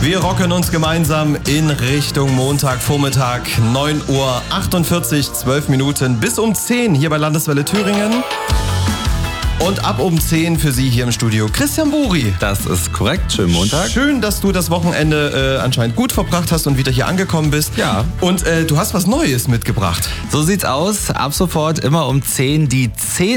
Wir rocken uns gemeinsam in Richtung Montagvormittag, 9:48 Uhr, 12 Minuten bis um 10 hier bei Landeswelle Thüringen. Und ab um 10 für Sie hier im Studio Christian Buri. Das ist korrekt. Schönen Montag. Schön, dass du das Wochenende anscheinend gut verbracht hast und wieder hier angekommen bist. Ja. Und du hast was Neues mitgebracht. So sieht's aus. Ab sofort immer um 10 die 10